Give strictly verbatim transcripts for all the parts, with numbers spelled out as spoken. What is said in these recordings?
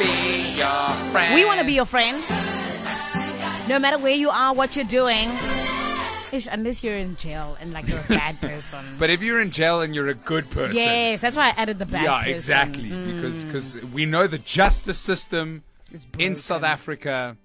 be your friend. We want to be your friend. No matter where you are, what you're doing. Ish, unless you're in jail and like you're a bad person. But if you're in jail and you're a good person. Yes, that's why I added the bad yeah, person. Yeah, exactly. Mm. Because cause we know the justice system in South Africa,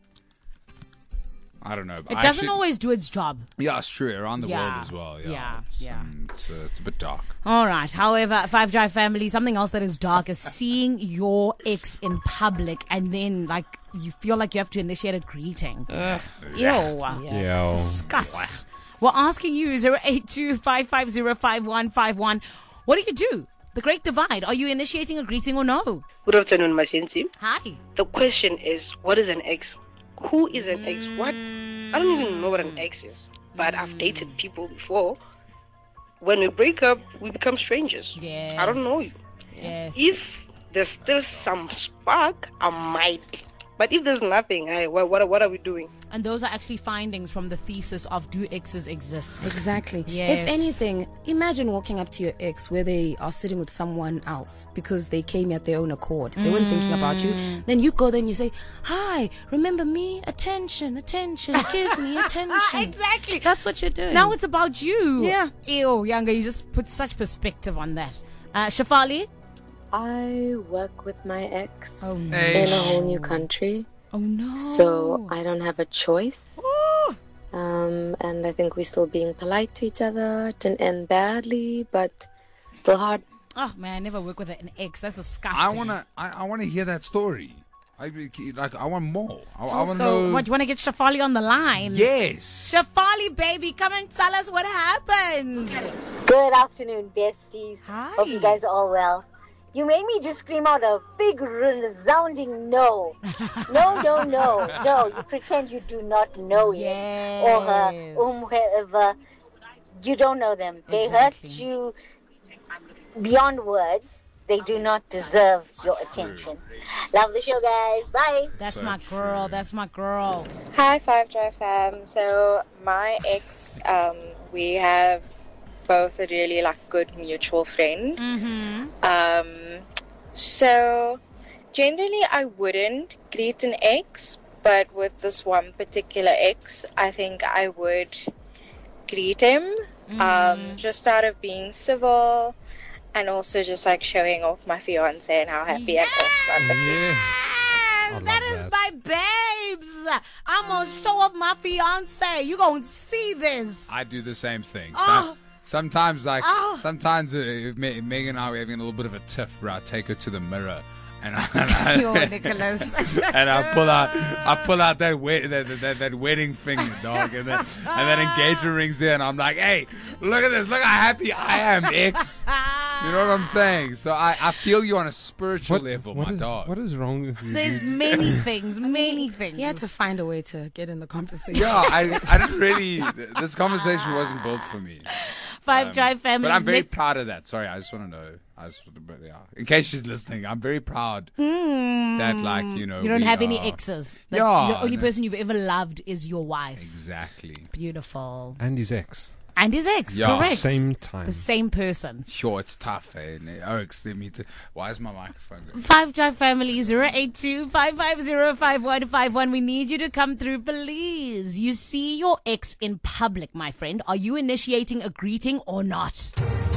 I don't know. It I doesn't actually, always do its job. Yeah, it's true. Around the yeah. world as well. Yeah, yeah. It's, yeah. Um, it's, uh, it's a bit dark. All right. However, Five Drive family, something else that is dark is seeing your ex in public and then like you feel like you have to initiate a greeting. Ugh. Ew. Yeah. Disgust. We're asking you zero eight two five five zero five one five one. What do you do? The Great Divide. Are you initiating a greeting or no? Good afternoon, my team. Hi. The question is, what is an ex? Who is an ex? What? I don't even know what an ex is. But I've dated people before. When we break up, we become strangers. Yes. I don't know you. Yes. If there's still some spark, I might. But if there's nothing, I, what, what, what are we doing? And those are actually findings from the thesis of Do Exes Exist? Exactly. Yes. If anything, imagine walking up to your ex where they are sitting with someone else because they came at their own accord. They mm. weren't thinking about you. Then you go there and you say, hi, remember me? Attention, attention, give me attention. Exactly. That's what you're doing. Now it's about you. Yeah. Ew, Younger, you just put such perspective on that. Uh, Shafali? I work with my ex oh, no. in a whole new country. Oh, no. So I don't have a choice. Um, and I think we're still being polite to each other. It didn't end badly, but still hard. Oh, man, I never work with an ex. That's disgusting. I want to I, I wanna hear that story. I like. I want more. I, I want to so, know. What, do you want to get Shafali on the line? Yes. Shafali, baby, come and tell us what happened. Good afternoon, besties. Hi. Hope you guys are all well. You made me just scream out a big resounding no. No, no, no, no. You pretend you do not know him yes. or her, um, whoever. You don't know them. They exactly. hurt you beyond words. They do not deserve your attention. Love the show, guys. Bye. That's so my true. girl. That's my girl. Hi, Five Drive fam. So my ex, um, we have both a really like good mutual friend. Mm-hmm. Um, so generally I wouldn't greet an ex, but with this one particular ex, I think I would greet him, mm. um, just out of being civil and also just like showing off my fiance and how happy yes! I'm awesome. Yes, that is that. my babes. I'm gonna show off my fiance. You gonna see this. I do the same thing. Oh. So, sometimes, like, Oh. sometimes uh, if Me- Megan and I were having a little bit of a tiff, bro, I take her to the mirror. And I, and, I, Yo, Nicholas. and I pull out, I pull out that, we- that, that that wedding thing, dog, and then and then engagement rings there, and I'm like, hey, look at this, look how happy I am, ex. You know what I'm saying? So I, I feel you on a spiritual level, what my is, dog. What is wrong with you? There's many things, many things. He had to find a way to get in the conversation. Yeah, I, I didn't really. This conversation wasn't built for me. Five Um, Drive family. But I'm very Nick- proud of that. Sorry, I just want to know. I just, but yeah, in case she's listening, I'm very proud Mm. that, like, you know, you don't we have any are- exes. That Yeah, the only no. person you've ever loved is your wife. Exactly. Beautiful. And his ex. And his ex, Yeah. correct. Same time. The same person. Sure, it's tough. Eh? Oh, excuse me. To, why is my microphone going? Five Drive family zero eight two five five zero five one five one. We need you to come through, please. You see your ex in public, my friend. Are you initiating a greeting or not?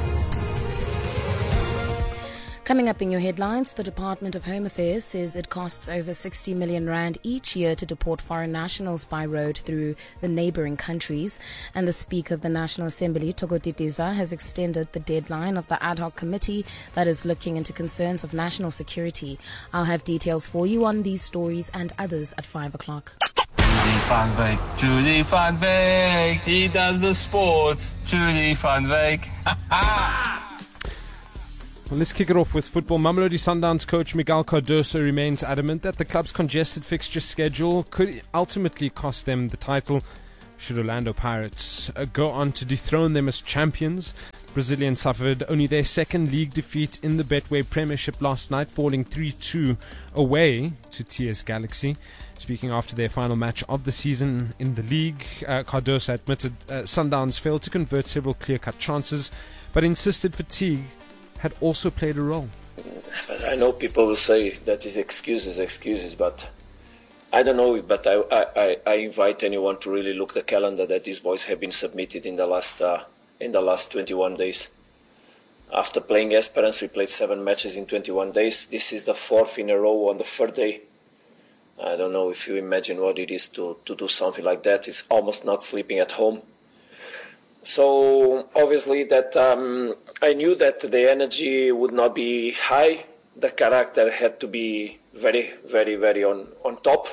Coming up in your headlines, the Department of Home Affairs says it costs over sixty million rand each year to deport foreign nationals by road through the neighboring countries. And the Speaker of the National Assembly, Thoko Didiza, has extended the deadline of the ad hoc committee that is looking into concerns of national security. I'll have details for you on these stories and others at five o'clock. Julie van Wyk, Julie van Wyk, he does the sports, Julie van Wyk. Well, let's kick it off with football. Mamelodi Sundowns coach Miguel Cardoso remains adamant that the club's congested fixture schedule could ultimately cost them the title should Orlando Pirates uh, go on to dethrone them as champions. Brazilians suffered only their second league defeat in the Betway Premiership last night, falling three two away to T S Galaxy. Speaking after their final match of the season in the league, uh, Cardoso admitted uh, Sundowns failed to convert several clear-cut chances, but insisted fatigue had also played a role. but I know people will say that is excuses, excuses, but I don't know. But I, I, I invite anyone to really look the calendar that these boys have been submitted in the last uh, in the last twenty-one days. After playing Esperance, we played seven matches in twenty-one days. This is the fourth in a row on the third day. I don't know if you imagine what it is to, to do something like that. It's almost not sleeping at home. So obviously that um, I knew that the energy would not be high. The character had to be very, very, very on, on top,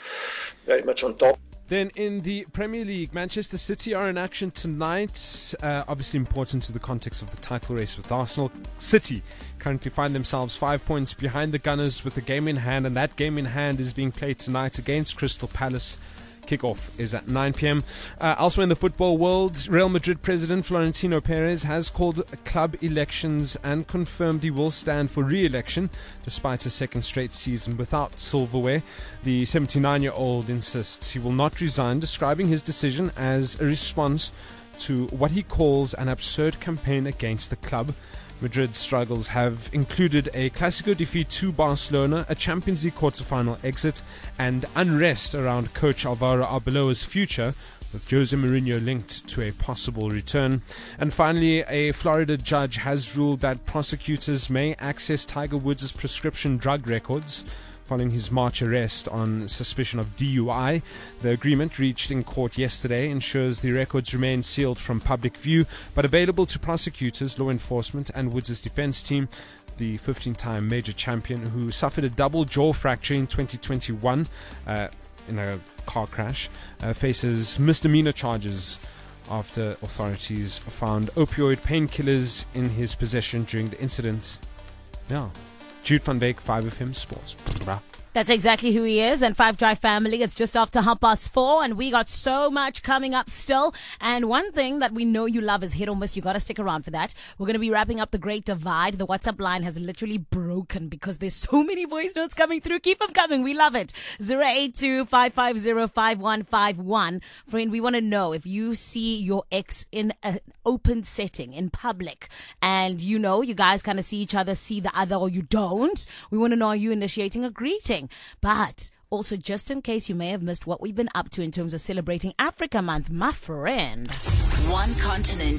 very much on top. Then in the Premier League, Manchester City are in action tonight. Uh, obviously important to the context of the title race with Arsenal. City currently find themselves five points behind the Gunners with a game in hand, and that game in hand is being played tonight against Crystal Palace. Kickoff is at nine p.m. Uh, elsewhere in the football world, Real Madrid president Florentino Perez has called club elections and confirmed he will stand for re-election despite a second straight season without silverware. The seventy-nine-year-old insists he will not resign, describing his decision as a response to what he calls an absurd campaign against the club. Madrid's struggles have included a Clásico defeat to Barcelona, a Champions League quarter-final exit, and unrest around coach Alvaro Arbeloa's future, with Jose Mourinho linked to a possible return. And finally, a Florida judge has ruled that prosecutors may access Tiger Woods' prescription drug records following his March arrest on suspicion of D U I. The agreement reached in court yesterday ensures the records remain sealed from public view, but available to prosecutors, law enforcement, and Woods' defense team. The fifteen-time major champion, who suffered a double jaw fracture in twenty twenty-one uh, in a car crash, uh, faces misdemeanor charges after authorities found opioid painkillers in his possession during the incident. Yeah. Jude van Beek, five F M Sports. That's exactly who he is. And Five Drive family, it's just after half past four, and we got so much coming up still. And one thing that we know you love is hit or miss. You got to stick around for that. We're going to be wrapping up the Great Divide. The WhatsApp line has literally broken because there's so many voice notes coming through. Keep them coming. We love it. zero eight two, five five zero, five one five one. Friend, we want to know if you see your ex in an open setting, in public, and you know, you guys kind of see each other, see the other, or you don't. We want to know, are you initiating a greeting? But also, just in case you may have missed what we've been up to in terms of celebrating Africa Month, my friend. One continent.